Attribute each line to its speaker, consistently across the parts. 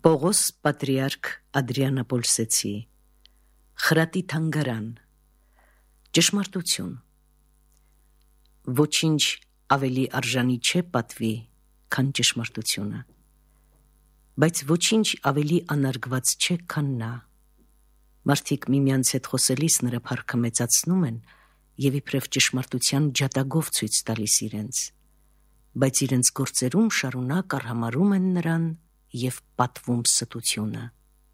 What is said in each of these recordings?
Speaker 1: Պողոս Պատրիարք Ադրիանապոլսեցի Խրատի թանգարան Ճշմարտություն Ոչինչ ավելի արժանի չէ պատվի, քան ճշմարտությունը, բայց ոչինչ ավելի անարգված չէ, քան նա։ Մարդիկ միմյանց հետ խոսելիս նրա փառքը մեծացնում են և իբրև ճշմարտության ջատագով ցույց տալիս իրենց, բայց իրենց գործերում շարունակ արհամարհում են նրան և պատվում ստությունը։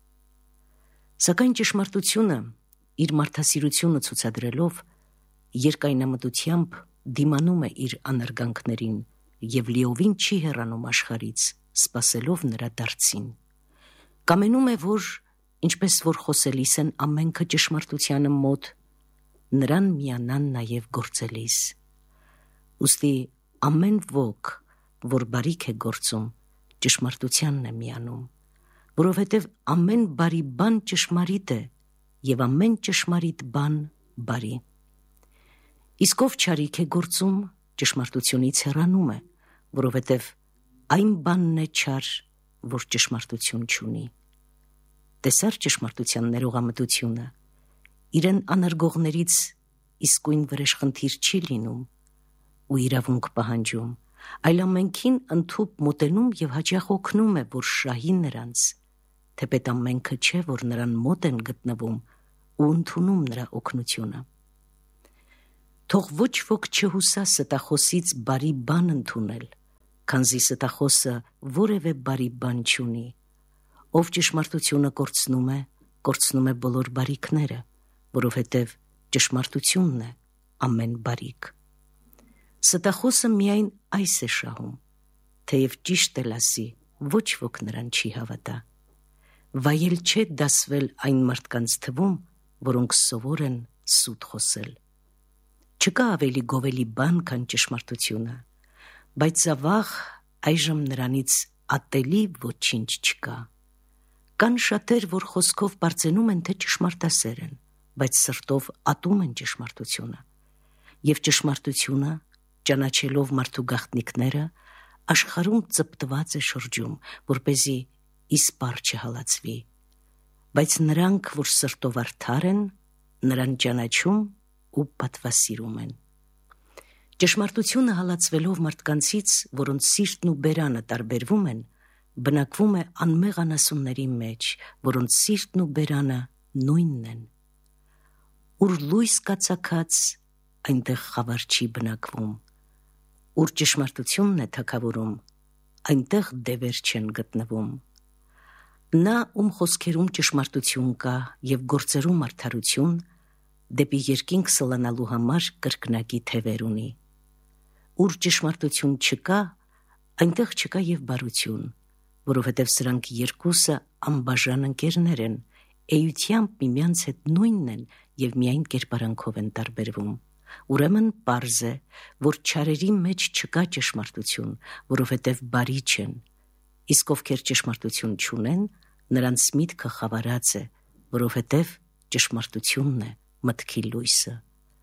Speaker 1: Սակայն ճշմարտությունը իր մարդասիրությունը ցուցադրելով երկայնամտությամբ դիմանում է իր անարգանքներին և լիովին չի հեռանում աշխարհից, սպասելով նրա դարձին։ Կամենում է, որ ինչպես որ խոսելիս են ամենքը ճշմարտությանը մոտ, նրան միանան նաև գործելիս։ Ուստի ամեն ոք, որ բարիք է գործում, ճշմարտությանն է միանում, որովհետև ամեն բարի բան ճշմարիտ է և ամեն ճշմարիտ բան բարի։ Իսկ ով չարիք է գործում, ճշմարտությունից հեռանում է, որովհետև այն բանն է չար, որ ճշմարտություն չունի։ Տեսար ճշմարտության ներողամտությունը, իրեն անարգողներից իսկույն վրեժխնդիր չի լինում ու իրավունք պահանջում, այլ ամենքին ընդհուպ մոտենում և հաճախ օգնում է, որ շահի նրանց, թեպետ ամենքը չէ, որ նրան մոտ են գտնվում ու ընդունում նրա օգնությունը։ Թող ոչ ոք չհուսա ստախոսից բարի բան ընդունել, քանզի ստախոսը որևէ բարի բան չունի։ Ով ճշմարտությունը կորցնում է բոլոր բարիքները, որովհետև ճշմարտությունն է ամեն բարիք։ Ստախոսը միայն այս է շահում, թեև ճիշտ էլ ասի, ոչ ոք նրան չի հավատա։ Վայել չէ դասվել այն մարդկանց թվում, որոնք սովոր են սուտ խոսել։ Չկա ավելի գովելի բան, քան ճշմարտությունը, բայց ավաղ այժմ նրանից ատելի ոչինչ չկա։ Կան շատեր, որ խոսքով պարծենում են, թե ճշմարտասեր են, բայց սրտով ատում են ճշմարտությունը։ Եվ ճշմարտությունը, ճանաչելով մարդու գաղտնիքները, աշխարհում ծպտված է շրջում, որպեսզի իսպառ չհալածվի, բայց նրանք, որ սրտով արդար են, նրան ճանաչում ու պատվասիրում են։ Ճշմարտությունը հալածվելով մարդկանցից, որոնց սիրտն ու բերանը տարբերվում են, բնակվում է անմեղ անասունների մեջ, որոնց սիրտն ու բերանը նույնն են։ Ուր լույս կա ծագած, այնտեղ խավար չի բնակվում, ուր ճշմարտությունն է թագավորում, այնտեղ դևեր չեն գտնվում։ Նա, ում խոսքերում ճշմարտություն կա և գործերում արդարություն, դեպի երկինք սլանալու համար կրկնակի թևեր ունի։ Ուր ճշմարտություն չկա, այնտեղ չկա և բարություն, որովհետև սրանք երկուսը անբաժան ընկերներ են, էությամբ միմյանց հետ նույնն են և միայն կերպարանքով են տարբերվում։ Ուրեմն պարզ է, որ չարերի մեջ չկա ճշմարտություն, որովհետև բարի չեն, իսկ ովքեր ճշմարտություն չունեն, նրանց միտքը խավարած է, որովհետև ճշմարտությունն է մտքի լույսը։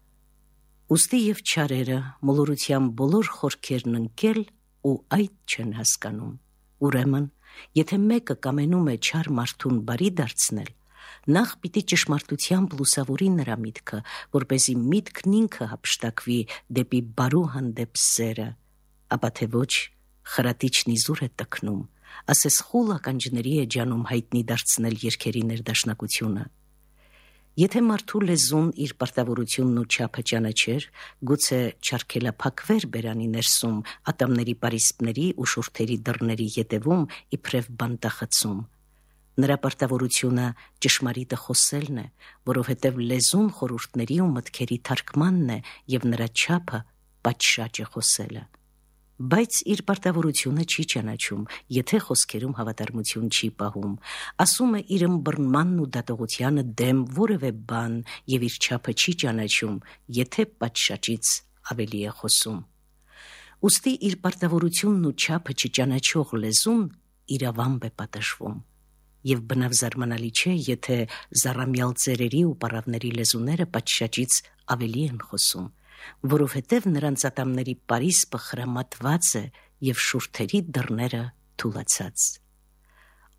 Speaker 1: Ուստի և չարերը մոլորության բոլոր խորքերն ընկել ու այդ չեն հասկանում։ Ուրեմն, եթե մեկը կամենում է չար մարդուն բարի դարձնել, նախ պիտի ճշմարտությամբ լուսավորի նրա միտքը, որպեսզի միտքն ինքը հափշտակվի դեպի բարու հանդեպ սերը, ապա թե ոչ խրատիչն իզուր է տքնում, ասես խուլ ականջների է ջանում հայտնի դարձնել երգերի ներդաշնակությունը։ Եթե մարդու լեզուն իր պարտավորությունն ու չափը ճանաչեր, գուցե չարգելափակվեր բերանի ներսում ատամների պարիսպների ու շուրթերի դռների ետևում իբրև բանտախցում։ Նրա պարտավորությունը ճշմարիտը խոսելն է, որովհետև լեզուն խորհուրդների ու մտքերի թարգմանն է և նրա չափը պատշաճը խոսելը։ Բայց իր պարտավորությունը չի ճանաչում, եթե խոսքերում հավատարմություն չի պահում, ասում է իր ըմբռնմանն ու դատողությանը դեմ որևէ բան և իր չափը չի ճանաչում, եթե պատշաճից ավելի է խոսում։ Ուստի իր պարտավորությունն ու չափը չճանաչող լեզուն իրավամբ է պատժվում։ Եվ բնավ զարմանալի չէ, եթե զառամյալ ծերերի ու պառավների լեզուները պատշաճից ավելի են խոսում, որովհետև նրանց ատամների պարիսպը խրամատված է և շուրթերի դռները թուլացած։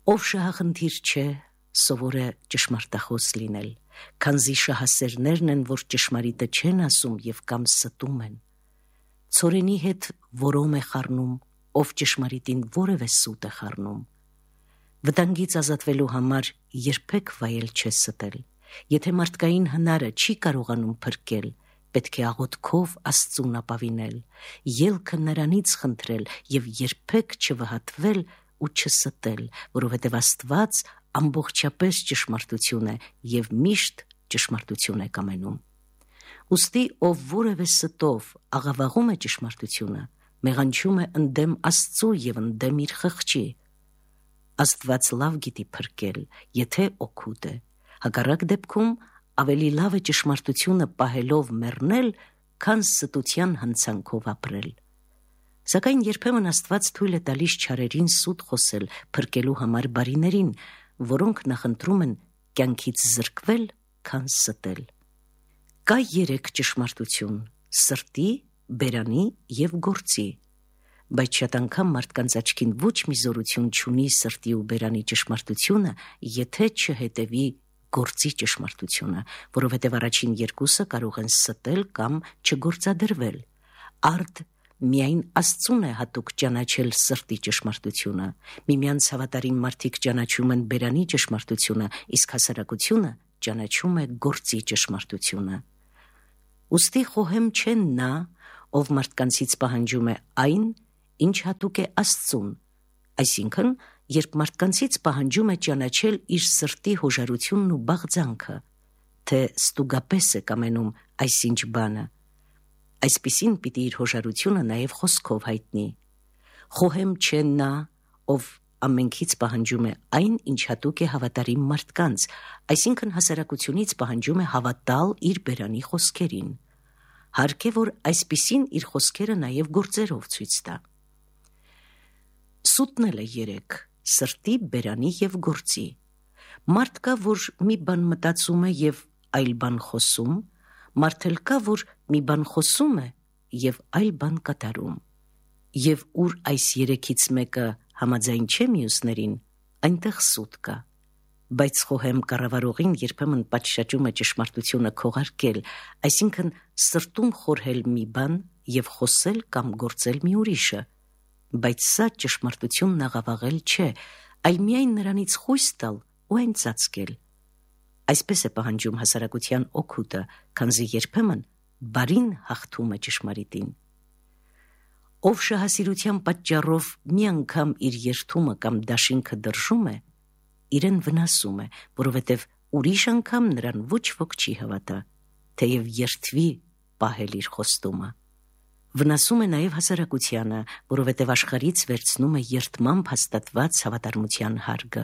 Speaker 1: Ով շահախնդիր չէ, սովոր է ճշմարտախոս լինել, քանզի շահասերներն են, որ ճշմարիտը չեն ասում եւ կամ ստում են։ Ցորենի հետ որոմ է խառնում, ով ճշմարիտին որևէ սուտ է խառնում։ Վտանգից ազատվելու համար երբեք վայել չէ ստել։ Եթե մարդկային հնարը չի կարողանում փրկել, պետք է աղոթքով Աստծուն ապավինել, ելքը նրանից խնդրել եւ երբեք չվհատվել ու չստել, որովհետեւ Աստված ամբողջապես ճշմարտություն է եւ միշտ ճշմարտություն է կամենում։ Ուստի ով որևէ ստով աղավաղում է ճշմարտությունը, մեղանչում է ընդդեմ Աստծու եւ ընդդեմ իր խղճի։ Աստված լավ գիտի փրկել, եթե օգուտ է։ Հակառակ դեպքում ավելի լավ է ճշմարտությունը պահելով մեռնել, քան ստության հնցանքով ապրել։ Սակայն երբեմն Աստված թույլ է տալիս չարերին սուտ խոսել փրկելու համար բարիներին, որոնք նախընտրում են կյանքից զրկվել, քան ստել։ Կա 3 ճշմարտություն՝ սրտի, բերանի եւ գործի, բայց շատ անգամ մարդկանց աչքին ոչ մի զորություն չունի սրտի ու բերանի ճշմարտությունը, եթե չհետևի գործի ճշմարտությունը, որովհետև առաջին երկուսը կարող են ստել կամ չգործադրվել։ Արդ միայն Աստծուն է հատուկ ճանաչել սրտի ճշմարտությունը։ Միմյանց հավատարիմ մարդիկ ճանաչում են բերանի ճշմարտությունը, իսկ հասարակությունը ճանաչում է գործի ճշմարտությունը։ Ուստի խոհեմ չէ նա, ով մարդկանցից պահանջում է այն, ինչ հատուկ է Աստծուն, այսինքն, երբ մարդկանցից պահանջում է ճանաչել իր սրտի հոժարությունն ու բաղձանքը, թե ստուգապես է կամենում այսինչ բանը, այսպիսին պիտի իր հոժարությունը նաև խոսքով հայտնի։ Խոհեմ չէ նա, ով ամենքից պահանջում է այն, ինչ հատուկ է հավատարիմ մարդկանց, այսինքն հասարակությունից պահանջում է հավատալ իր բերանի խոսքերին։ Հարկ է, որ այսպիսին իր խոսքերը նաև գործերով ցույց տա։ Սուտնել է 3. Սրտի, բերանի եւ գործի։ Մարդ կա, որ մի բան մտածում է եւ այլ բան խոսում, մարդ էլ կա, որ մի բան խոսում է եւ այլ բան կատարում։ Եվ ուր այս 3-ից մեկը համաձայն չէ մյուսներին, այնտեղ սուտ կա։ Բայց խոհեմ կառավարողին երբեմն պատշաճում է ճշմարտությունը քողարկել, այսինքն սրտում խորհել մի բան եւ խոսել կամ գործել մի ուրիշը։ Բայց սա ճշմարտությունն աղավաղել չէ, այլ միայն նրանից խույս տալ ու այն ծածկել։ Այսպես է պահանջում հասարակության օգուտը, քանզի երբեմն բարին հաղթում է ճշմարիտին։ Ով շահասիրության պատճառով մի անգամ իր երթումը կամ դաշինքը դրժում է, իրեն վնասում է, որովհետև ուրիշ անգամ նրան ոչ ոք չի հավատա, թեև երթվի պահել իր խոստումը։ Վնասում է նաև հասարակությանը, որովհետև աշխարհից վերցնում է երդմամբ հաստատված հավատարմության հարգը։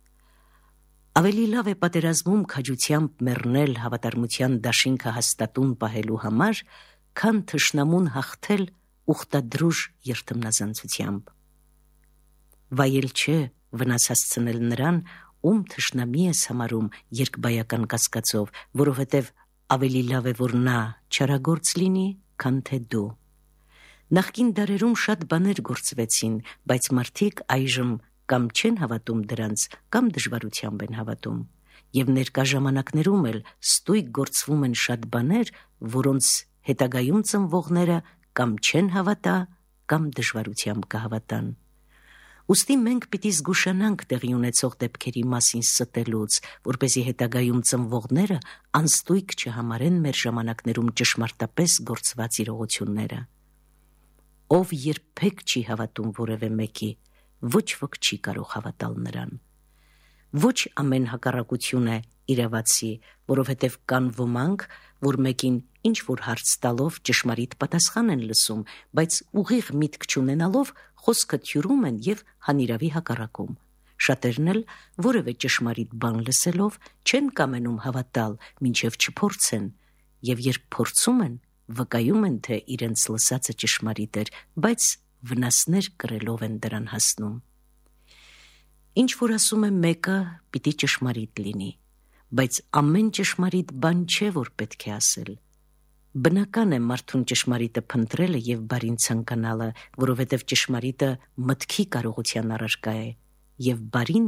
Speaker 1: Ավելի լավ է պատերազմում քաջությամբ մեռնել հավատարմության դաշինքը հաստատուն պահելու համար, քան թշնամուն հաղթել ուխտադրուժ երդմնազանցությամբ։ Վայել չէ վնաս հասցնել նրան, ում թշնամի ես համարում երկբայական կասկածով, որովհետև ավելի լավ է, որ նա չարագործ լինի, քան թե դու։ Նախկին դարերում շատ բաներ գործվեցին, բայց մարդիկ այժմ կամ չեն հավատում դրանց, կամ դժվարությամբ են հավատում, եւ ներկա ժամանակներում էլ ստույգ գործվում են շատ բաներ, որոնց հետագայում ծնվողները կամ չեն հավատա, կամ դժվարությամբ կհավատան։ Ուստի մենք պիտի զգուշանանք տեղի ունեցող դեպքերի մասին ստելուց, որպեսզի հետագայում ծնվողները անստույգ չհամարեն մեր ժամանակներում ճշմարտապես գործված իրողությունները։ Ով երբեք չի հավատում որևէ մեկի, ոչ ոք չի կարող հավատալ նրան։ Ոչ ամեն հակառակություն է իրավացի, որովհետև կան ոմանք, որ մեկին ինչ որ հարց տալով ճշմարիտ պատասխան են լսում, բայց ուղիղ միտք չունենալով խոսքը թյուրում են եւ հանիրավի հակառակում։ Շատերն էլ որևէ ճշմարիտ բան լսելով չեն կամենում հավատալ, մինչև չփորձեն, եւ երբ փորձում են, վկայում են, թե իրենց լսածը ճշմարիտ էր, բայց վնասներ կրելով են դրան հասնում։ Ինչ որ ասում է մեկը, պիտի ճշմարիտ լինի, բայց ամեն ճշմարիտ բան չէ, որ պետք է ասել։ Բնական է մարդուն ճշմարիտը փնտրելը եւ բարին ցանկանալը, որովհետեւ ճշմարիտը մտքի կարողության առարկա է, եւ բարին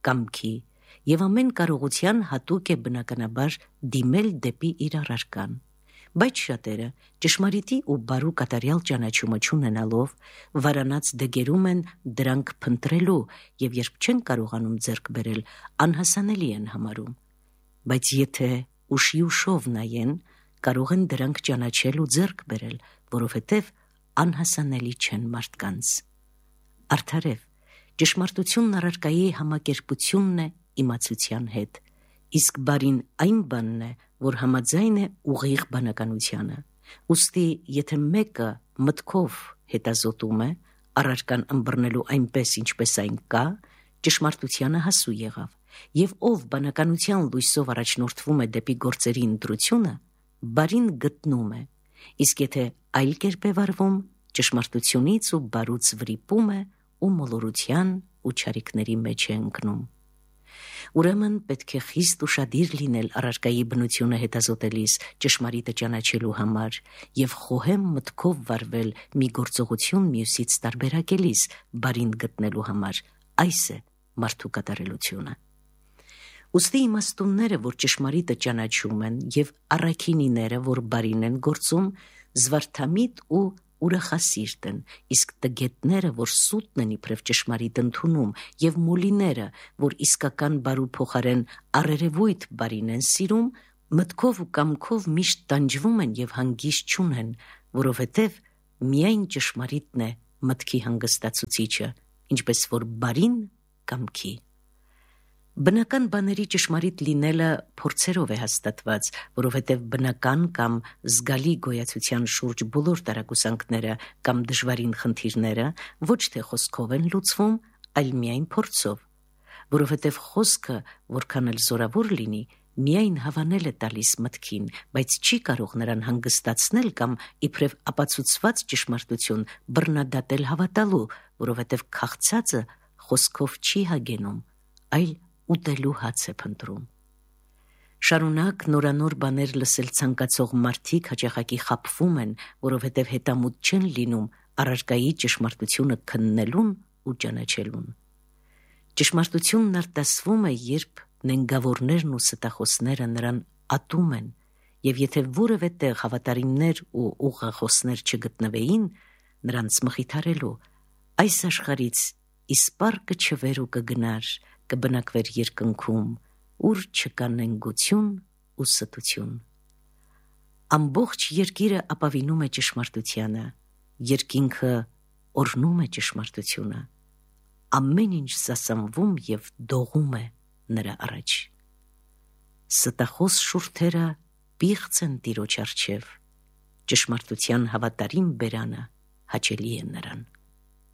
Speaker 1: կամքի եւ ամեն կարողության հատուկ է բնականաբար դիմել դեպի իր առարկան, բայց շատերը ճշմարիտի ու բարու կատարյալ ճանաչումը չունենալով վարանած դգերում են դրանք փնտրելու եւ երբ չեն կարողանում ձեռք բերել, անհասանելի են համարում, բայց եթե ուշի ուշով նայեն, կարող են դրանք ճանաչել ու ձեռք բերել, որովհետև անհասանելի չեն մարդկանց։ Արդարև, ճշմարտությունն առարկայի համակերպությունն է իմացության հետ, իսկ բարին այն բանն է, որ համաձայն է ուղիղ բանականությանը։ Ուստի, եթե մեկը մտքով հետազոտում է, առարկան ըմբռնելու այնպես, ինչպես այն կա, ճշմարտությանը հասու եղավ, եւ ով բանականության լույսով առաջնորդվում է դեպի գործերի ընտրությունը, բարին գտնում է, իսկ եթե այլ կերպ է վարվում, ճշմարտությունից ու բարուց վրիպում է ու մոլորության ու չարիքների մեջ է ընկնում։ Ուրեմն պետք է խիստ ուշադիր լինել առարկայի բնությունը հետազոտելիս ճշմարիտը ճանաչելու համար եւ խոհեմ մտքով վարվել մի գործողություն մյուսից տարբերակելիս բարին գտնելու համար, այս է մարդու կատարելությունը։ Ուստի իմաստունները, որ ճշմարիտը ճանաչում են, եւ առաքինիները, որ բարին են գործում, զվարթամիտ ու ուրախասիրտ են, իսկ տգետները, որ սուտն են իբրև ճշմարիտ ընդունում, եւ մոլիները, որ իսկական բարու փոխարեն առերևույթ բարին են սիրում, մտքով ու կամքով միշտ տանջվում են եւ հանգիստ չունեն, որովհետեւ միայն ճշմարիտն է մտքի հանգստացուցիչը, ինչպես որ բարին կամքի։ Բնական բաների ճշմարիտ լինելը փորձերով է հաստատված, որովհետև բնական կամ զգալի գոյացության շուրջ բոլոր տարակուսանքները կամ դժվարին խնդիրները ոչ թե խոսքով են լուծվում, այլ միայն փորձով, որովհետև խոսքը, որքան էլ զորավոր լինի, միայն հավանել է տալիս մտքին, բայց չի կարող նրան հանգստացնել կամ իբրև ապացուցված ճշմարտություն բռնադատել հավատալու, որովհետև քաղցածը խոսքով չի հագենում, այլ ուտելու հաց է փնտրում։ Շարունակ նորանոր բաներ լսել ցանկացող մարդիկ հաճախակի խաբվում են, որովհետև հետամուտ չեն լինում առարկայի ճշմարտությունը քննելուն ու ճանաչելուն։ Ճշմարտությունն արտասվում է, երբ նենգավորներն ու ստախոսները նրան ատում են, եւ եթե որևէ տեղ հավատարիմներ ու ուղղախոսներ չգտնվեին նրանց մխիթարելու, այս աշխարհից իսպառ կչվեր ու կգնար, կբնակվեր երկնքում, ուր չկա նենգություն ու ստություն։ Ամբողջ երկիրը ապավինում է ճշմարտությանը, երկինքը օրհնում է ճշմարտությունը, ամեն ինչ սասանվում եւ դողում է նրա առաջ։ Ստախոս շուրթերը պիղծ են Տիրոջ առջև, ճշմարտության հավատարիմ բերանը հաճելի է նրան։